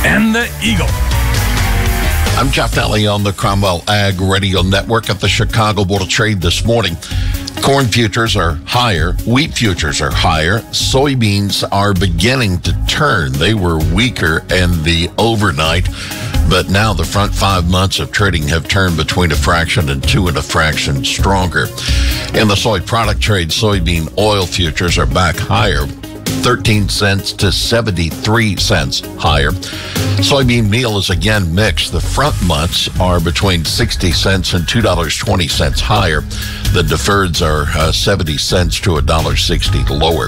and the Eagle. I'm Jeff Nally on the Cromwell Ag Radio Network at the Chicago Board of Trade this morning. Corn futures are higher. Wheat futures are higher. Soybeans are beginning to turn. They were weaker in the overnight, but now the front 5 months of trading have turned between a fraction and 2 and a fraction stronger. In the soy product trade, soybean oil futures are back higher, 13 cents to 73 cents higher. Soybean meal is again mixed. The front months are between 60 cents and $2.20 higher. The deferreds are 70 cents to $1.60 lower.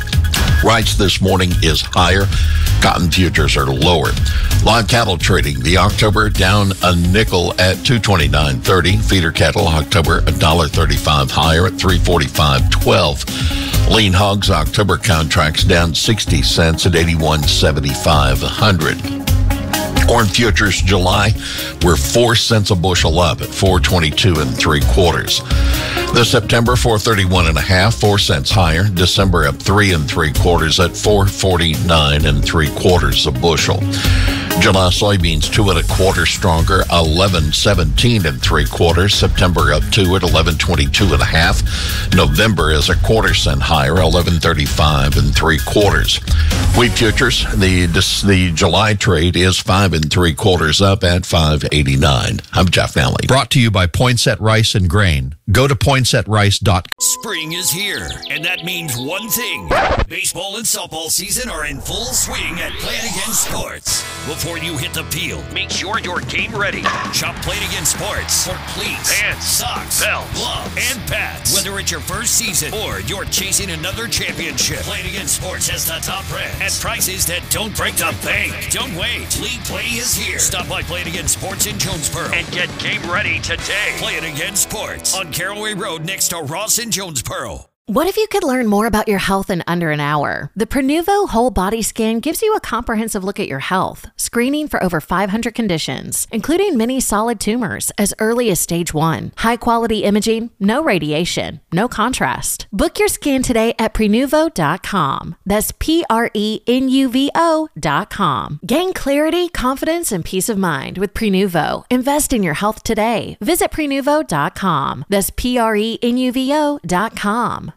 Rice this morning is higher. Cotton futures are lower. Live cattle trading, the October down a nickel at $229.30. Feeder cattle October $1.35 higher at $345.12. Lean hogs October contracts down 60 cents at $81.75 a hundred. Corn futures July were 4 cents a bushel up at $4.22 3/4. The September 431 1/2, 4 cents higher. December up 3 3/4 at $4.49 3/4 a bushel. July soybeans 2 1/4 stronger, 11.17 3/4. September up 2 at 11.22 1/2. November is a 1/4 cent higher, 11.35 3/4. Wheat futures, the July trade is 5 3/4 up at $5.89. I'm Jeff Nally. Brought to you by Poinsett Rice and Grain. Go to poinsettrice.com. Spring is here, and that means one thing. Baseball and softball season are in full swing at Play It Again Sports. Before you hit the field, make sure you're game ready. Shop Play It Again Sports for cleats, pants, socks, belts, gloves, and pads. Whether it's your first season or you're chasing another championship, Play It Again Sports has the top brands at prices that don't break the bank. Don't wait. League play is here. Stop by Play It Again Sports in Jonesboro and get game ready today. Play It Again Sports on Caraway Road next to Ross in Jonesboro. What if you could learn more about your health in under an hour? The Prenuvo Whole Body Scan gives you a comprehensive look at your health, screening for over 500 conditions, including many solid tumors as early as stage 1. High-quality imaging, no radiation, no contrast. Book your scan today at Prenuvo.com. That's Prenuvo.com. Gain clarity, confidence, and peace of mind with Prenuvo. Invest in your health today. Visit Prenuvo.com. That's Prenuvo.com.